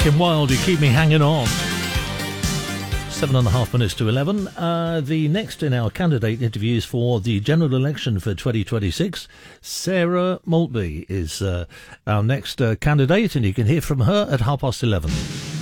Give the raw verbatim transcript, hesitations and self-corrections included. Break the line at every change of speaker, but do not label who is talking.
Kim Wilde, you keep me hanging on. Seven and a half minutes to eleven. Uh, the next in our candidate interviews for the general election for twenty twenty-six, Sarah Maltby is uh, our next uh, candidate, and you can hear from her at half past eleven.